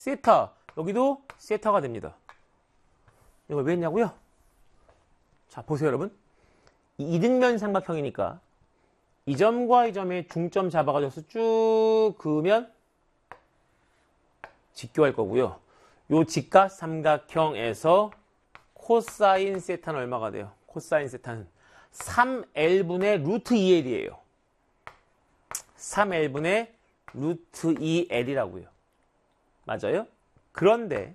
세타. 여기도 세타가 됩니다. 이걸 왜 했냐고요? 자, 보세요, 여러분. 이등변 삼각형이니까 이 점과 이 점의 중점 잡아가지고 쭉 그으면 직교할 거고요. 요 직각 삼각형에서 코사인 세타는 얼마가 돼요? 코사인 세타는 3L분의 루트 2L이에요. 3L분의 루트 2L이라고요. 맞아요? 그런데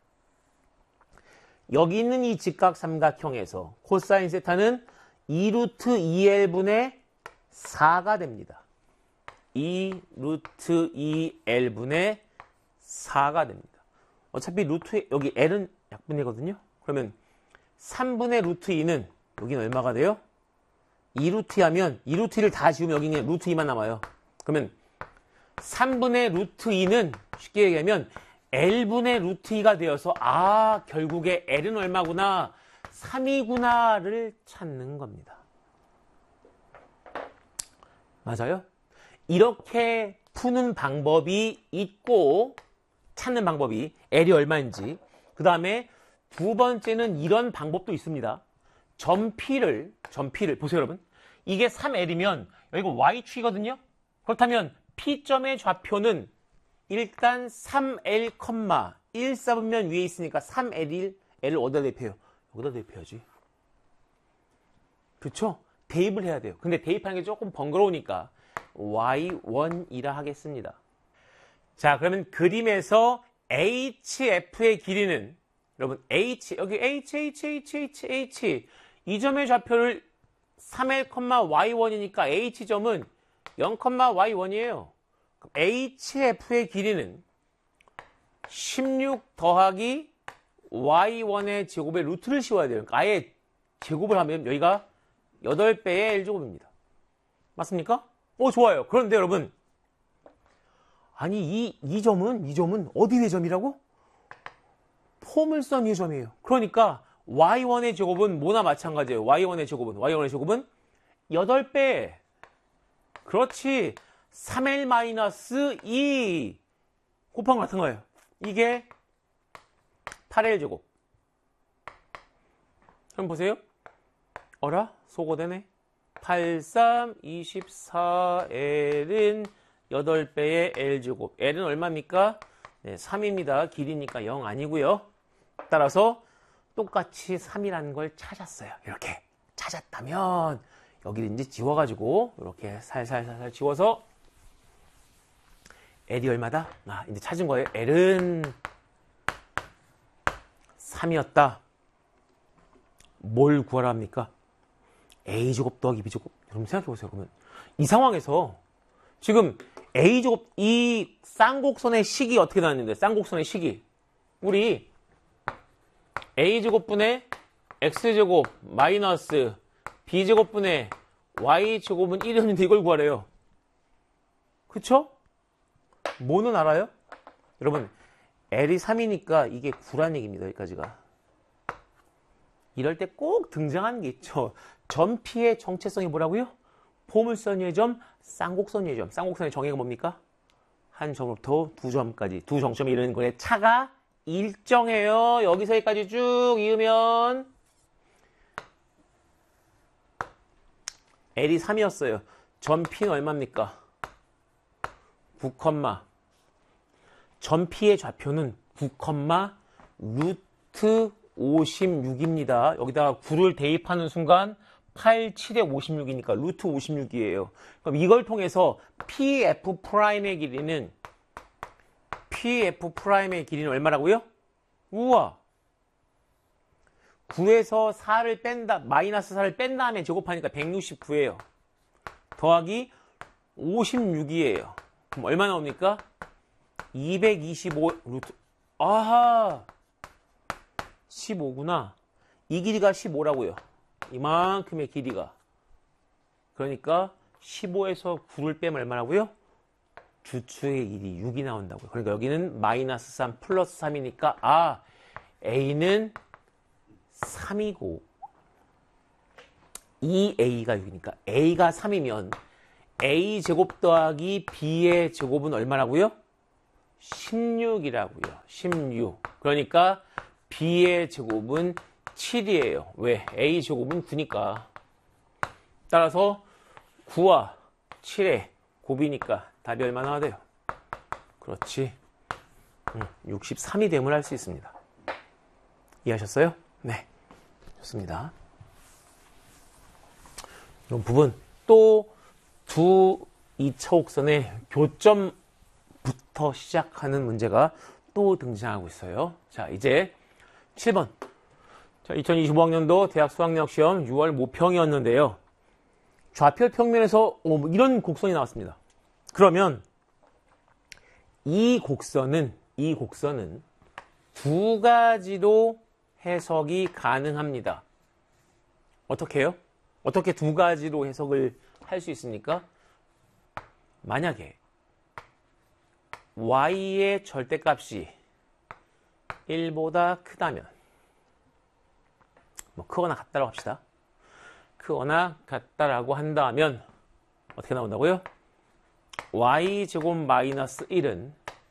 여기 있는 이 직각 삼각형에서 코사인 세타는 2루트 2L분의 4가 됩니다. 2루트 2L분의 4가 됩니다. 어차피 루트, 여기 L은 약분이거든요. 그러면 3분의 루트 2는 여기는 얼마가 돼요? 2루트 2 하면 2루트 2를 다 지우면 여기는 루트 2만 남아요. 그러면 3분의 루트 2는 쉽게 얘기하면 L분의 루트 2가 되어서 결국에 L은 얼마구나? 3이구나를 찾는 겁니다. 맞아요? 이렇게 푸는 방법이 있고 찾는 방법이 L이 얼마인지, 그 다음에 두 번째는 이런 방법도 있습니다. 점P를 보세요 여러분. 이게 3L이면 여기가 Y축이거든요. 그렇다면 P점의 좌표는 일단 3L, 1사분면 위에 있으니까 3L, L을 어디다 대입해요? 여기다 대입해야지. 그렇죠? 대입을 해야 돼요. 근데 대입하는 게 조금 번거로우니까 Y1이라 하겠습니다. 자, 그러면 그림에서 HF의 길이는 여러분 여기 H 이 점의 좌표를 3L, Y1이니까 H점은 0, Y1이에요. HF의 길이는 16 더하기 Y1의 제곱의 루트를 씌워야 돼요. 그러니까 아예 제곱을 하면 여기가 8배의 L제곱입니다. 맞습니까? 좋아요. 그런데 여러분, 아니 이 점은 어디의 점이라고? 포물선 위의 점이에요. 그러니까 Y1의 제곱은 뭐나 마찬가지예요. Y1의 제곱은 8배. 그렇지. 3L-2 곱한 거 같은 거예요. 이게 8L제곱. 그럼 보세요. 어라? 소거되네. 8, 3, 24L은 8배의 L제곱. L은 얼마입니까? 네, 3입니다. 길이니까 0 아니고요. 따라서 똑같이 3이라는 걸 찾았어요. 이렇게 찾았다면 여기를 이제 지워가지고 이렇게 살살살살 지워서 L이 얼마다? 이제 찾은 거예요. L은 3이었다. 뭘 구하라 합니까? A제곱 더하기 B제곱. 여러분 생각해보세요. 그러면 이 상황에서 지금 A제곱, 이 쌍곡선의 식이 어떻게 나왔는데, 쌍곡선의 식이 우리 A제곱분의 X제곱 마이너스 B제곱분의 Y제곱은 1이었는데 이걸 구하래요. 그쵸? 뭐는 알아요? 여러분, L이 3이니까 이게 9란 얘기입니다. 여기까지가. 이럴 때 꼭 등장하는 게 있죠. 점P의 정체성이 뭐라고요? 포물선 위의 점, 쌍곡선 위의 점. 쌍곡선의 정의가 뭡니까? 한 점부터 두 점까지, 두 정점이 이르는 거에 차가 일정해요. 여기서 여기까지 쭉 이으면 L이 3이었어요. 점P는 얼마입니까? 9, 점P의 좌표는 9, 루트 56입니다. 여기다가 9를 대입하는 순간 8, 7에 56이니까 루트 56이에요. 그럼 이걸 통해서 PF'의 길이는 얼마라고요? 우와! 9에서 4를 뺀다, 마이너스 4를 뺀 다음에 제곱하니까 169예요. 더하기 56이에요. 그럼 얼마 나옵니까? 225 루트, 15구나. 이 길이가 15라고요. 이만큼의 길이가. 그러니까 15에서 9를 빼면 얼마라고요? 주축의 길이 6이 나온다고요. 그러니까 여기는 마이너스 3 플러스 3이니까 A는 3이고 2A가 6이니까 A가 3이면 A제곱 더하기 B의 제곱은 얼마라고요? 16이라고요. 16. 그러니까 b의 제곱은 7이에요. 왜? a 제곱은 9니까. 따라서 9와 7의 곱이니까 답이 얼마나 돼요? 그렇지. 63이 됨을 알 수 있습니다. 이해하셨어요? 네. 좋습니다. 이런 부분 또 두 2차 곡선의 교점부터 시작하는 문제가 또 등장하고 있어요. 자, 이제 7번. 자, 2025학년도 대학 수학여학 시험 6월 모평이었는데요. 좌표 평면에서 이런 곡선이 나왔습니다. 그러면 이 곡선은 두 가지로 해석이 가능합니다. 어떻게 해요? 어떻게 두 가지로 해석을 할 수 있습니까? 만약에 y의 절대값이 1보다 크다면, 뭐 크거나 같다라고 합시다. 크거나 같다라고 한다면 어떻게 나온다고요? y제곱 마이너스 1은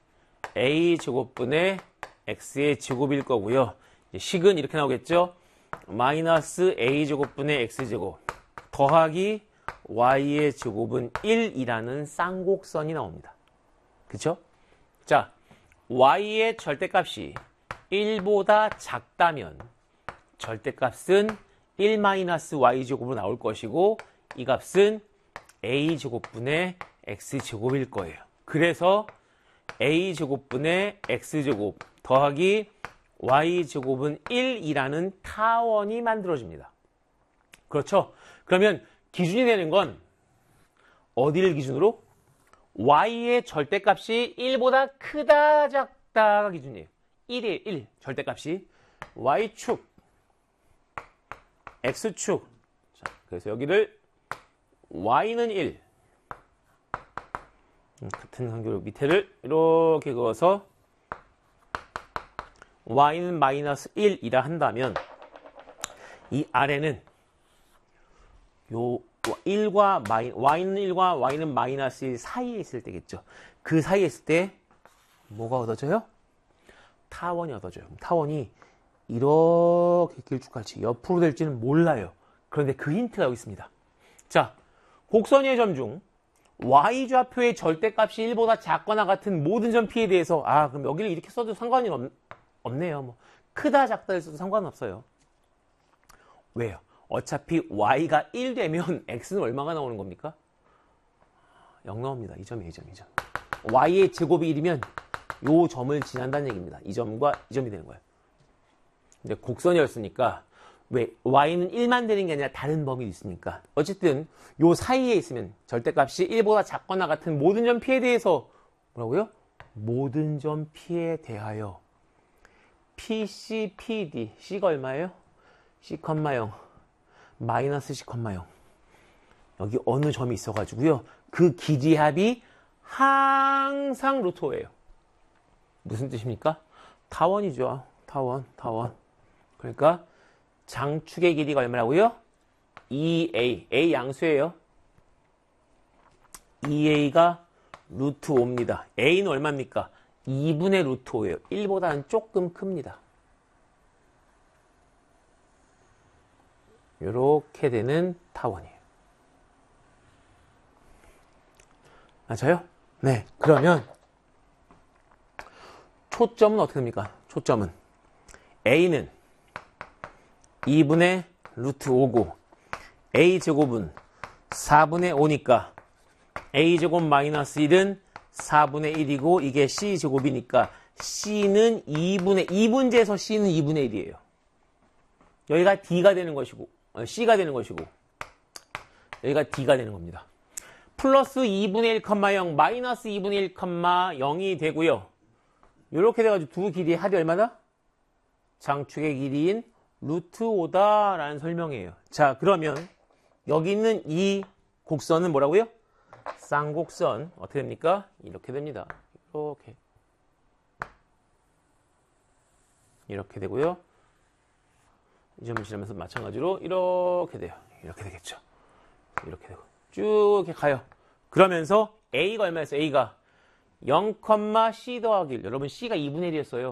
a제곱분의 x의 제곱일 거고요. 식은 이렇게 나오겠죠? 마이너스 a제곱분의 x제곱 더하기 y의 제곱은 1이라는 쌍곡선이 나옵니다. 그쵸? 자, y의 절대값이 1보다 작다면 절대값은 1-y제곱으로 나올 것이고 이 값은 a제곱분의 x제곱일 거예요. 그래서 a제곱분의 x제곱 더하기 y제곱은 1이라는 타원이 만들어집니다. 그렇죠? 그러면 기준이 되는 건 어디를 기준으로? y의 절대값이 1보다 크다 작다가 기준이에요. 1이에요. 1 절대값이 y축 x축. 자, 그래서 여기를 y는 1 같은 간격으로 밑에를 이렇게 그어서 y는 마이너스 1이라 한다면 이 아래는 요 y는 1과 y는 마이너스 1 사이에 있을 때겠죠. 그 사이에 있을 때 뭐가 얻어져요? 타원이 얻어져요. 타원이 이렇게 길쭉같이 옆으로 될지는 몰라요. 그런데 그 힌트가 여기 있습니다. 자, 곡선의 점 중 y좌표의 절대값이 1보다 작거나 같은 모든 점 p에 대해서 그럼 여기를 이렇게 써도 상관이 없네요. 뭐 크다 작다를 써도 상관은 없어요. 왜요? 어차피 y가 1 되면 x는 얼마가 나오는 겁니까? 0 나옵니다. 이 점이에요. 이 점. y의 제곱이 1이면 요 점을 지난다는 얘기입니다. 이 점과 이 점이 되는 거예요. 근데 곡선이었으니까 왜 y는 1만 되는 게 아니라 다른 범위도 있으니까 어쨌든 요 사이에 있으면 절대값이 1보다 작거나 같은 모든 점 p에 대해서 뭐라고요? 모든 점 p에 대하여 PC, PD, C가 얼마예요? C, 0 마이너스 C, 0 여기 어느 점이 있어가지고요. 그 길이 합이 항상 루트 5예요. 무슨 뜻입니까? 타원이죠. 타원. 그러니까 장축의 길이가 얼마라고요? 2a. a 양수예요. 2a가 루트 5입니다. a는 얼마입니까? 2분의 루트 5예요. 1보다는 조금 큽니다. 이렇게 되는 타원이에요. 맞아요? 네. 그러면 초점은 어떻게 됩니까? 초점은 a는 2분의 루트 5고 a제곱은 4분의 5니까 a제곱 마이너스 1은 4분의 1이고 이게 c제곱이니까 c는 2분제에서 c는 2분의 1이에요. 여기가 d가 되는 것이고 c가 되는 것이고 여기가 d가 되는 겁니다. 플러스 2분의 1, 0 마이너스 2분의 1, 0이 되고요. 이렇게 돼가지고 두 길이의 합이 얼마다? 장축의 길이인 루트 5다라는 설명이에요. 자, 그러면 여기 있는 이 곡선은 뭐라고요? 쌍곡선. 어떻게 됩니까? 이렇게 됩니다. 이렇게 되고요. 이 점을 지나면서 마찬가지로 이렇게 돼요. 이렇게 되겠죠. 이렇게 되고 쭉 이렇게 가요. 그러면서 A가 얼마였어요? A가 0, C 더하기 1. 여러분 C가 2분의 1이었어요.